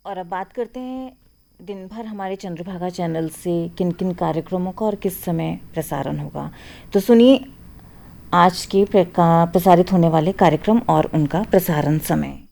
और अब बात करते हैं दिन भर हमारे चंद्रभागा चैनल से किन किन कार्यक्रमों का और किस समय प्रसारण होगा। तो सुनिए आज के प्रसारित होने वाले कार्यक्रम और उनका प्रसारण समय।